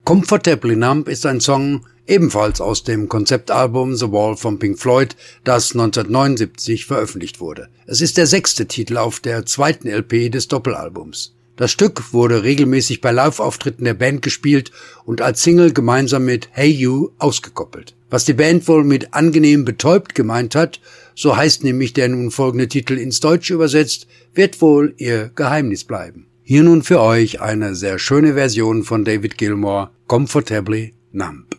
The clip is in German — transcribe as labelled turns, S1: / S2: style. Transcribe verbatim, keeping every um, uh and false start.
S1: Comfortably Numb ist ein Song, ebenfalls aus dem Konzeptalbum The Wall von Pink Floyd, das neunzehnhundertneunundsiebzig veröffentlicht wurde. Es ist der sechste Titel auf der zweiten L P des Doppelalbums. Das Stück wurde regelmäßig bei Live-Auftritten der Band gespielt und als Single gemeinsam mit Hey You ausgekoppelt. Was die Band wohl mit angenehm betäubt gemeint hat, so heißt nämlich der nun folgende Titel ins Deutsche übersetzt, wird wohl ihr Geheimnis bleiben. Hier nun für euch eine sehr schöne Version von David Gilmour, Comfortably Numb.